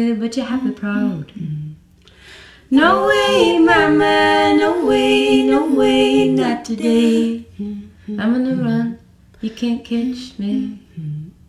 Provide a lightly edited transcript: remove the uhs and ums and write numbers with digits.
but you have to be proud. No way, mama, no way, not today. I'm on the run, you can't catch me.